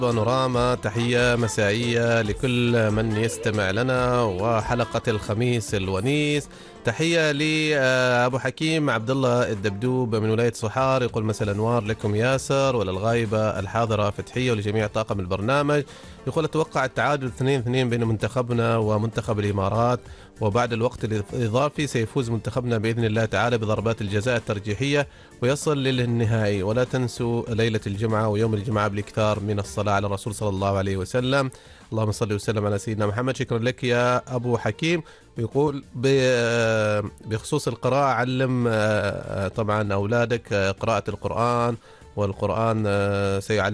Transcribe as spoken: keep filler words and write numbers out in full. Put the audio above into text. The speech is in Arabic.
بانوراما، تحية مسائية لكل من يستمع لنا، وحلقة الخميس الونيس. تحية لأبو حكيم عبد الله الدبدوب من ولاية صحار، يقول مساء الأنوار لكم ياسر وللغايبة الحاضرة فتحية ولجميع طاقم البرنامج. يقول أتوقع التعادل اثنين اثنين بين منتخبنا ومنتخب الإمارات، وبعد الوقت الإضافي سيفوز منتخبنا بإذن الله تعالى بضربات الجزاء الترجيحية ويصل للنهائي. ولا تنسوا ليلة الجمعة ويوم الجمعة بالإكثار من الصلاة على الرسول صلى الله عليه وسلم. اللهم صل وسلم على سيدنا محمد. شكرا لك يا أبو حكيم. ويقول بخصوص القراءة، علم طبعا أولادك قراءة القرآن، والقرآن سيعلم